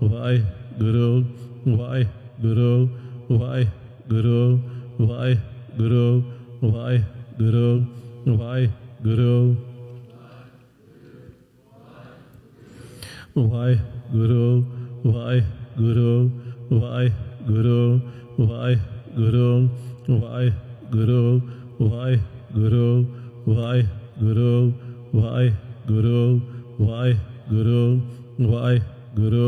Waheguru Waheguru Waheguru Waheguru Waheguru Waheguru Waheguru Waheguru Waheguru Waheguru Waheguru Waheguru Waheguru Waheguru Waheguru Waheguru